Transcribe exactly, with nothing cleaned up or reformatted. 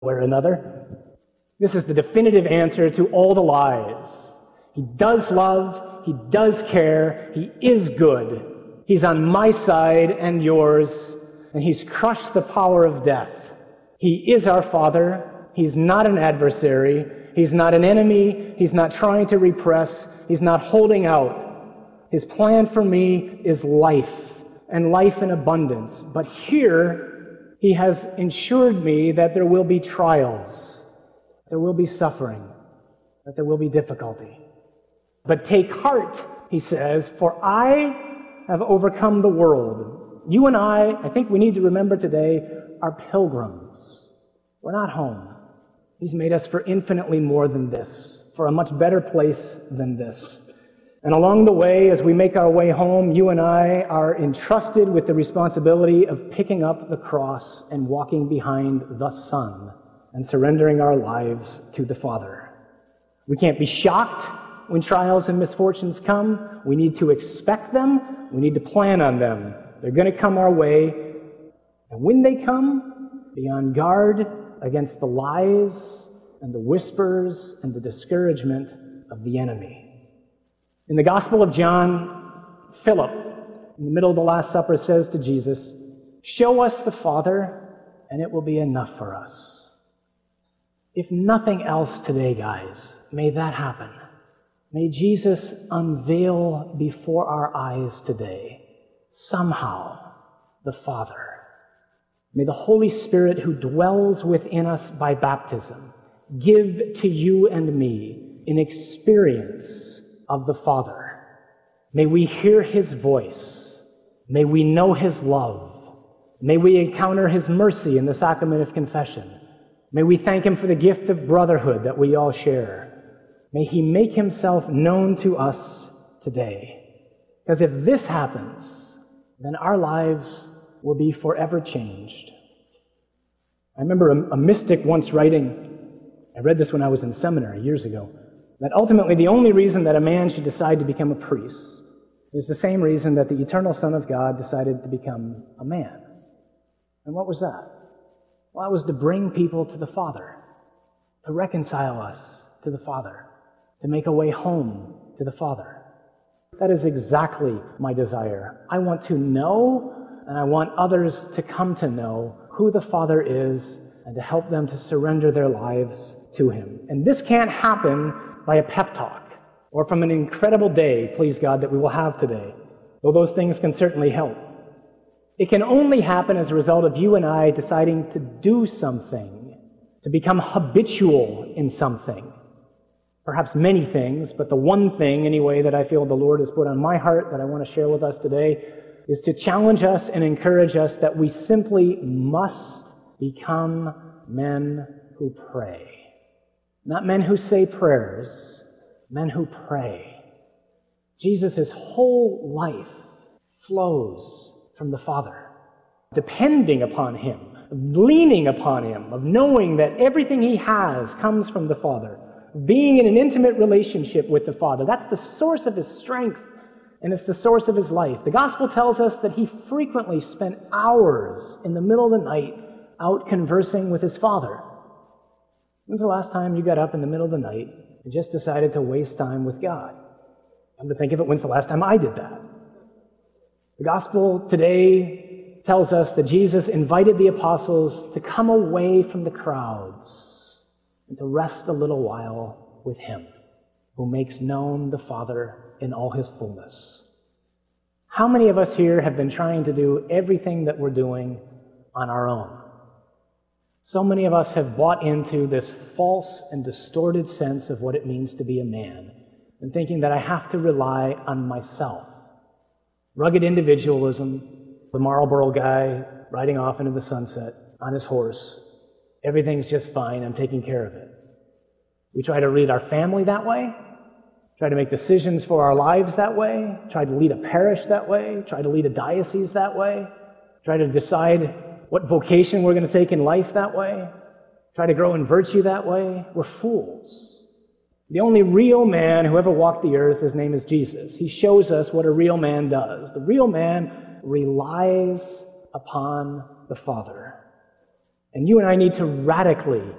or another. This is the definitive answer to all the lies. He does love, he does care, he is good. He's on my side and yours, and he's crushed the power of death. He is our Father. He's not an adversary. He's not an enemy. He's not trying to repress. He's not holding out. His plan for me is life, and life in abundance. But here, he has ensured me that there will be trials, there will be suffering, that there will be difficulty. But take heart, he says, for I have overcome the world. You and I, I think we need to remember today, are pilgrims. We're not home. He's made us for infinitely more than this, for a much better place than this. And along the way, as we make our way home, you and I are entrusted with the responsibility of picking up the cross and walking behind the Son and surrendering our lives to the Father. We can't be shocked when trials and misfortunes come. We need to expect them. We need to plan on them. They're going to come our way. And when they come, be on guard against the lies and the whispers and the discouragement of the enemy. In the Gospel of John, Philip, in the middle of the Last Supper, says to Jesus, "Show us the Father, and it will be enough for us." If nothing else today, guys, may that happen. May Jesus unveil before our eyes today, somehow, the Father. May the Holy Spirit, who dwells within us by baptism, give to you and me an experience of the Father. May we hear his voice. May we know his love. May we encounter his mercy in the sacrament of confession. May we thank him for the gift of brotherhood that we all share. May he make himself known to us today. Because if this happens, then our lives will be forever changed. I remember a, a mystic once writing, I read this when I was in seminary years ago, that ultimately the only reason that a man should decide to become a priest is the same reason that the eternal Son of God decided to become a man. And what was that? Well, it was to bring people to the Father, to reconcile us to the Father, to make a way home to the Father. That is exactly my desire. I want to know, and I want others to come to know who the Father is and to help them to surrender their lives to him. And this can't happen by a pep talk or from an incredible day, please God, that we will have today, though those things can certainly help. It can only happen as a result of you and I deciding to do something, to become habitual in something. Perhaps many things, but the one thing, anyway, that I feel the Lord has put on my heart that I want to share with us today is to challenge us and encourage us that we simply must become men who pray. Not men who say prayers, men who pray. Jesus' whole life flows from the Father, depending upon him, leaning upon him, of knowing that everything he has comes from the Father, being in an intimate relationship with the Father. That's the source of his strength, and it's the source of his life. The Gospel tells us that he frequently spent hours in the middle of the night out conversing with his Father. When's the last time you got up in the middle of the night and just decided to waste time with God? Come to think of it, when's the last time I did that? The Gospel today tells us that Jesus invited the apostles to come away from the crowds and to rest a little while with him, who makes known the Father in all his fullness. How many of us here have been trying to do everything that we're doing on our own? So many of us have bought into this false and distorted sense of what it means to be a man, and thinking that I have to rely on myself. Rugged individualism, the Marlboro guy riding off into the sunset on his horse. Everything's just fine, I'm taking care of it. We try to lead our family that way, try to make decisions for our lives that way, try to lead a parish that way, try to lead a diocese that way, try to decide what vocation we're going to take in life that way, try to grow in virtue that way. We're fools. The only real man who ever walked the earth, his name is Jesus. He shows us what a real man does. The real man relies upon the Father. And you and I need to radically